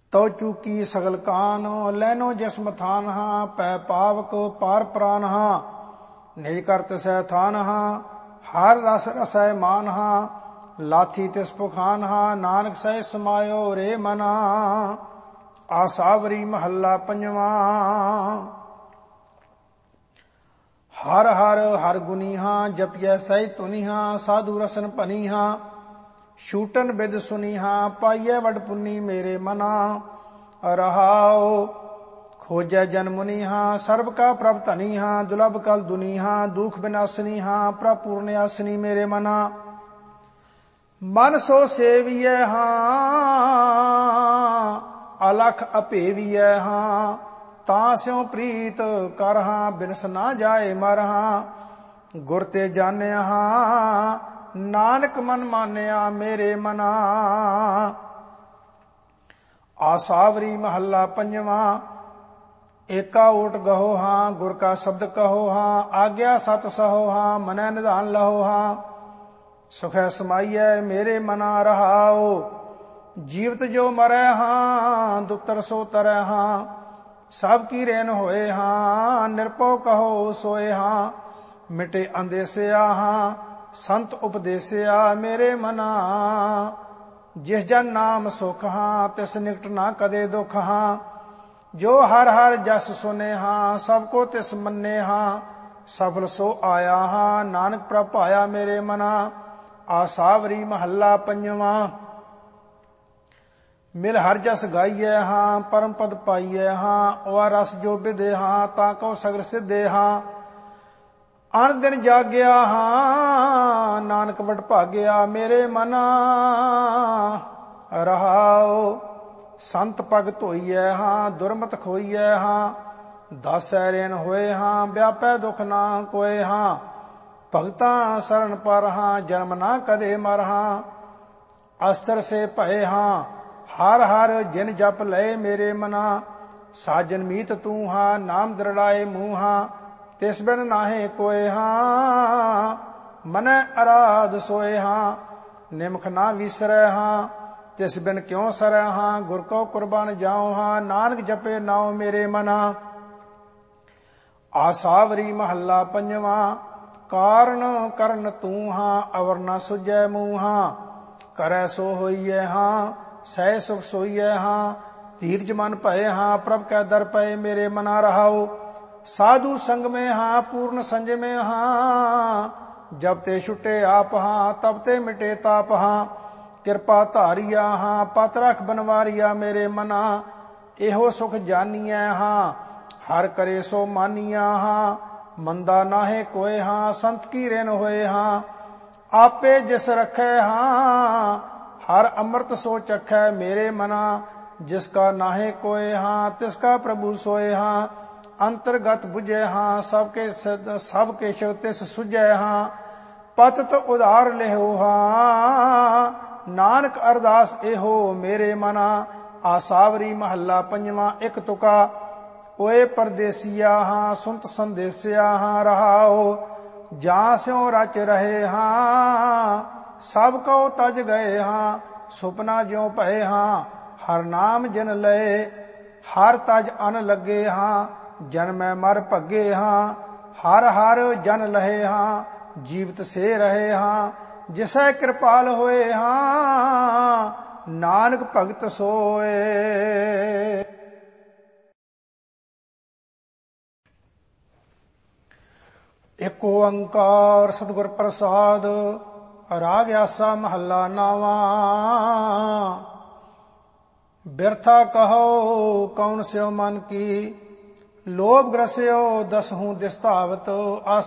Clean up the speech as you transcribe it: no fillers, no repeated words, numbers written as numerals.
ਤਉ ਚੂਕੀ ਸਗਲ ਕਾਨ, ਲੈਨੋ ਜਿਸਮ ਥਾਨ ਹਾਂ, ਪੈ ਪਾਵਕ ਪਾਰ ਪ੍ਰਾਨ ਹਾਂ, ਨਿਜ ਕਰ ਤਿਸੈ ਥਾਨ ਹਾਂ, ਹਰ ਰਸ ਰਸੈ ਮਾਨ ਹਾਂ, ਲਾਥੀ ਤਿਸ ਪੁਖਾਨ ਹਾਂ, ਨਾਨਕ ਸਹਿ ਸਮਾਇਓ ਰੇ ਮਨਾ। ਆਸਾਵਰੀ ਮਹੱਲਾ ਪੰਜਵਾਂ। ਹਰ ਹਰ ਹਰ ਗੁਨੀ ਹਾਂ, ਜਪਿਐ ਸਹਿ ਤੁਨੀ ਹਾਂ, ਸਾਧੂ ਰਸਨ ਭਨੀ ਹਾਂ, ਛੂਟਨ ਬਿਦ ਸੁਨੀ ਹਾਂ, ਪਾਈਐ ਵਡ ਪੁੰਨੀ ਮੇਰੇ ਮਨਾ। ਰਹਾਉ ਖੋਜੈ ਜਨ ਮੁਨੀ ਹਾਂ, ਸਰਬ ਕਾ ਪ੍ਰਭ ਧਨੀ ਹਾਂ, ਦੁਲਭ ਕਲ ਦੁਨੀ ਹਾਂ, ਦੁਖ ਬਿਨਾਸਨੀ ਹਾਂ, ਪ੍ਰਭ ਪੂਰਨ ਆਸਨੀ ਮੇਰੇ ਮਨਾ। ਮਨ ਸੋ ਸੇਵੀਐ ਹਾਂ, ਅਲਖ ਅਭੇਵੀਐ ਹਾਂ, ਤਾਂ ਸਿਉ ਪ੍ਰੀਤ ਕਰ ਹਾਂ, ਬਿਨਸ ਨਾ ਜਾਏ ਮਰ ਹਾਂ। ਗੁਰ ਤੇ ਜਾਣਿਆ ਹਾਂ, ਨਾਨਕ ਮਨ ਮਾਨਿਆ ਮੇਰੇ ਮਨਾ। ਆਸਾਵਰੀ ਮਹੱਲਾ ਪੰਜਵਾਂ। ਏਕਾ ਓਟ ਗਹੋ ਹਾਂ, ਗੁਰ ਕਾ ਸ਼ਬਦ ਕਹੋ ਹਾਂ, ਆਗਿਆ ਸਤ ਸਹੋ ਹਾਂ, ਮਨੈ ਨਿਧਾਨ ਲਹੋ ਹਾਂ। ਸੁਖੈ ਸਮਾਈਐ ਮੇਰੇ ਮਨਾ। ਰਹਾਉ ਜੀਵਤ ਜੋ ਮਰੈ ਹਾਂ, ਦੁਤਰ ਸੋ ਤਰੈ ਹਾਂ, ਸਭ ਕੀ ਰੇਨ ਹੋਏ ਹਾਂ, ਨਿਰਭਉ ਕਹੋ ਸੋਏ ਹਾਂ। ਮਿਟੇ ਅੰਦੇਸਿਆ ਹਾਂ, ਸੰਤ ਉਪਦੇਸਿਆ ਮੇਰੇ ਮਨਾ। ਜਿਸ ਜਨ ਨਾਮ ਸੁਖ ਹਾਂ, ਤਿਸ ਨਿਕਟ ਨਾ ਕਦੇ ਦੁਖ ਹਾਂ, ਜੋ ਹਰ ਹਰ ਜਸ ਸੁਨੇ ਹਾਂ, ਸਭ ਕੋ ਤਿਸ ਮੰਨੇ ਹਾਂ। ਸਫਲ ਸੋ ਆਇਆ ਹਾਂ, ਨਾਨਕ ਪ੍ਰਭ ਪਾਇਆ ਮੇਰੇ ਮਨਾ। ਆਸਾਵਰੀ ਮਹੱਲਾ ਪੰਜਵਾਂ। ਮਿਲ ਹਰ ਜਸ ਗਾਈਐ ਹਾਂ, ਪਰਮ ਪਦ ਪਾਈਐ ਹਾਂ, ਵਾ ਰਸ ਜੋ ਵਿਦੇ ਹਾਂ, ਤਾਂ ਕਉ ਸਗਲ ਸਿੱਧੇ ਹਾਂ। ਅਨ ਦਿਨ ਜਾਗਿਆ ਹਾਂ, ਨਾਨਕ ਵਡ ਭਾਗਿਆ ਮੇਰੇ ਮਨਾ। ਰਹਾਉ ਸੰਤ ਪਗ ਧੋਈਐ ਹਾਂ, ਦੁਰਮਤ ਖੋਈਐ ਹਾਂ, ਦਾਸੈ ਰੇਨ ਹੋਏ ਹਾਂ, ਵਿਆਪੈ ਦੁਖ ਨਾ ਕੋਏ ਹਾਂ। ਭਗਤਾਂ ਸਰਣ ਪਰ ਹਾਂ, ਜਨਮ ਨਾ ਕਦੇ ਮਰ ਹਾਂ। ਅਸਤਰ ਸੇ ਭਏ ਹਾਂ, ਹਰ ਹਰ ਜਿਨ ਜਪ ਲਏ ਮੇਰੇ ਮਨਾ। ਸਾਜਨ ਮੀਤ ਤੂੰ ਹਾਂ, ਨਾਮ ਦਰੜਾਏ ਮੂੰਹ ਹਾਂ, ਤਿਸ ਬਿਨ ਨਾਹੇ ਕੋਏ ਹਾਂ। ਮਨੈ ਅਰਾਧ ਸੋਏ ਹਾਂ, ਨਿਮਖ ਨਾ ਵਿਸਰੈ ਹਾਂ, ਤਿਸ ਬਿਨ ਕਿਉ ਸਰੈ ਹਾਂ। ਗੁਰ ਕਉ ਕੁਰਬਾਨ ਜਾਉ ਹਾਂ, ਨਾਨਕ ਜਪੇ ਨਾਉ ਮੇਰੇ ਮਨਾ। ਆਸਾਵਰੀ ਮਹੱਲਾ ਪੰਜਵਾਂ। ਕਾਰਨ ਕਰਨ ਤੂੰ ਹਾਂ, ਅਵਰ ਨਾ ਸੁਝੈ ਮੂੰਹ ਹਾਂ, ਕਰੈ ਸੋ ਹੋਈਐ ਹਾਂ, ਸਹਿ ਸੁਖ ਸੋਈਐ ਹਾਂ। ਧੀਰਜ ਮਨ ਭਏ ਹਾਂ, ਪ੍ਰਭ ਕੈ ਦਰ ਪਏ ਮੇਰੇ ਮਨਾ। ਰਹਾਉ ਸਾਧੂ ਸੰਗ ਮੇ ਹਾਂ, ਪੂਰਨ ਸੰਜਮੇ ਹਾਂ, ਜਬ ਤੇ ਛੁਟੇ ਆਪ ਹਾਂ, ਤਬ ਤੇ ਮਿਟੇ ਤਾਪ ਹਾਂ। ਕਿਰਪਾ ਧਾਰੀਆ ਹਾਂ, ਪਤ ਰਖ ਬਨਵਾਰੀਆ ਮੇਰੇ ਮਨਾ। ਇਹੋ ਸੁਖ ਜਾਨੀਐ ਹਾਂ, ਹਰ ਕਰੇ ਸੋ ਮਾਨੀਆ ਹਾਂ, ਮੰਦਾ ਨਾਹੇ ਕੋਏ ਹਾਂ, ਸੰਤ ਕੀ ਰੇਨ ਹੋਏ ਹਾਂ। ਆਪੇ ਜਿਸ ਰਖੈ ਹਾਂ, ਹਰ ਅੰਮ੍ਰਿਤ ਸੋ ਚਖੈ ਮੇਰੇ ਮਨਾ। ਜਿਸ ਕਾ ਨਾਹੇ ਕੋਏ ਹਾਂ, ਤਿਸ ਕਾ ਪ੍ਰਭੂ ਸੋਏ ਹਾਂ। ਅੰਤਰਗਤ ਬੁਝੈ ਹਾਂ, ਸਭ ਕਿਛ ਤਿਸ ਸੁਝੈ ਹਾਂ। ਪਤਿਤ ਉਧਾਰ ਲਿਹੋ ਹਾਂ, ਨਾਨਕ ਅਰਦਾਸ ਇਹੋ ਮੇਰੇ ਮਨਾ। ਆਸਾਵਰੀ ਮਹੱਲਾ ਪੰਜਵਾਂ। ਇੱਕ ਤੁਕਾ। ਓਏ ਪਰਦੇਸੀਆ ਹਾਂ, ਸੁਨਤ ਸੰਦੇਸਿਆ ਹਾਂ। ਰਹਾਉ ਜਾਂ ਸਿਉ ਰਚ ਰਹੇ ਹਾਂ, ਸਭ ਕਉ ਤਜ ਗਏ ਹਾਂ। ਸੁਪਨਾ ਜਿਉ ਭਏ ਹਾਂ, ਹਰ ਨਾਮ ਜਿਨ ਲਏ, ਹਰ ਤਜ ਅਨ ਲੱਗੇ ਹਾਂ। ਜਨਮੈ ਮਰ ਭੱਗੇ ਹਾਂ, ਹਰ ਹਰ ਜਨ ਲਹੇ ਹਾਂ। ਜੀਵਤ ਸੇ ਰਹੇ ਹਾਂ, ਜਿਸੈ ਕਿਰਪਾਲ ਹੋਏ ਹਾਂ, ਨਾਨਕ ਭਗਤ ਸੋਏ। ਏਕ ਓੰਕਾਰ ਸਤਿਗੁਰ ਪ੍ਰਸਾਦ। ਰਾਗ ਆਸਾ ਮਹੱਲਾ ਨਾਵਾਂ। ਬਿਰਥਾ ਕਹੋ ਕੌਣ ਸਿਓ ਮਨ ਕੀ, ਲੋਭ ਗ੍ਰਸਿਓ ਦਸਹੂੰ ਦਿਸਤਾਵਤ।